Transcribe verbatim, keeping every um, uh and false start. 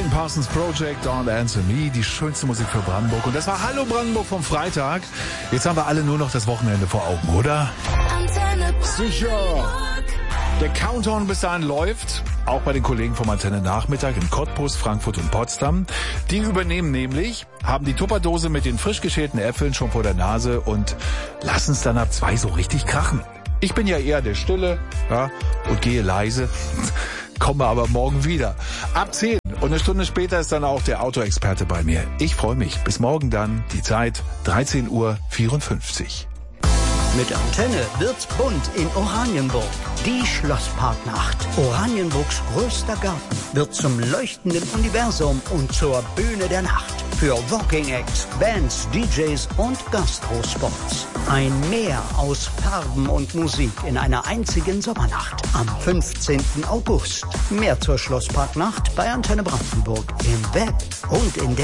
Alan Parsons Project, Don't Answer Me, die schönste Musik für Brandenburg. Und das war Hallo Brandenburg vom Freitag. Jetzt haben wir alle nur noch das Wochenende vor Augen, oder? Sicher. Der Countdown bis dahin läuft, auch bei den Kollegen vom Antenne Nachmittag in Cottbus, Frankfurt und Potsdam. Die übernehmen nämlich, haben die Tupperdose mit den frisch geschälten Äpfeln schon vor der Nase und lassen es dann ab zwei so richtig krachen. Ich bin ja eher der Stille, ja, und gehe leise, komme aber morgen wieder. Ab zehn und eine Stunde später ist dann auch der Autoexperte bei mir. Ich freue mich. Bis morgen dann. Die Zeit dreizehn Uhr vierundfünfzig. Mit Antenne wird's bunt in Oranienburg. Die Schlossparknacht. Oranienburgs größter Garten wird zum leuchtenden Universum und zur Bühne der Nacht. Für Walking Acts, Bands, D Js und Gastrospots. Ein Meer aus Farben und Musik in einer einzigen Sommernacht. Am fünfzehnten August. Mehr zur Schlossparknacht bei Antenne Brandenburg im Web und in der